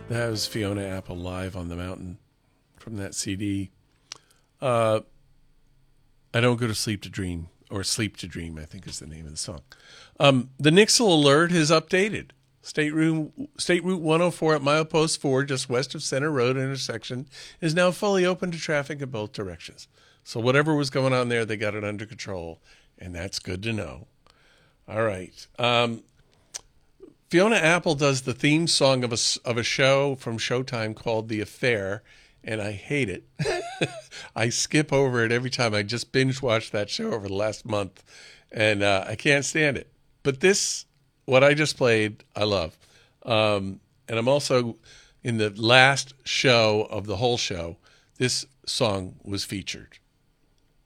That was Fiona Apple live on the mountain from that CD. I Don't Go to Sleep to Dream, or Sleep to Dream, I think is the name of the song. The Nixle alert has updated. State Route 104 at Milepost 4, just west of Center Road intersection, is now fully open to traffic in both directions. So whatever was going on there, they got it under control, and that's good to know. All right. Fiona Apple does the theme song of a show from Showtime called The Affair, and I hate it. I skip over it every time. I just binge watched that show over the last month, and I can't stand it. But what I just played, I love. And I'm also, in the last show of the whole show, this song was featured.